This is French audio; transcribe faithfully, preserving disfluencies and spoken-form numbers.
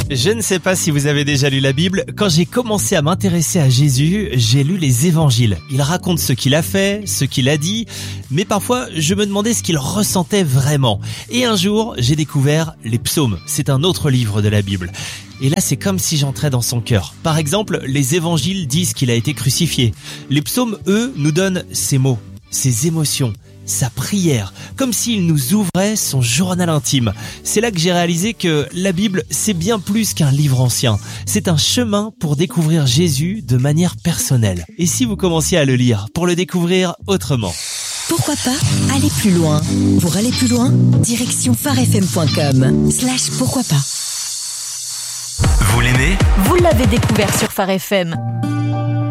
Je ne sais pas si vous avez déjà lu la Bible. Quand j'ai commencé à m'intéresser à Jésus, j'ai lu les évangiles. Il raconte ce qu'il a fait, ce qu'il a dit, mais parfois je me demandais ce qu'il ressentait vraiment. Et un jour, j'ai découvert les psaumes. C'est un autre livre de la Bible. Et là, c'est comme si j'entrais dans son cœur. Par exemple, les évangiles disent qu'il a été crucifié. Les psaumes, eux, nous donnent ses mots, ses émotions, sa prière, comme s'il nous ouvrait son journal intime. C'est là que j'ai réalisé que la Bible, c'est bien plus qu'un livre ancien. C'est un chemin pour découvrir Jésus de manière personnelle. Et si vous commenciez à le lire, pour le découvrir autrement? Pourquoi pas aller plus loin? Pour aller plus loin, direction pharefm point com slash pourquoi pas. Vous l'aimez ? Vous l'avez découvert sur Phare F M.